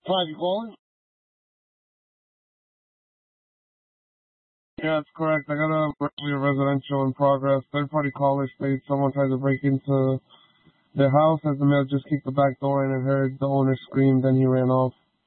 Hi, you calling? Yeah, that's correct. I got a burglary residential in progress. Third-party caller states someone tried to break into their house as the male just kicked the back door in and heard the owner scream, then he ran off.